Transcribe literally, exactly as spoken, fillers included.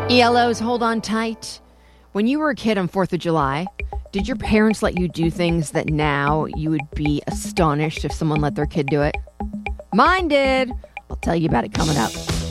E L Os, hold on tight. When you were a kid on fourth of July, did your parents let you do things that now you would be astonished if someone let their kid do it? Mine did. I'll tell you about it coming up.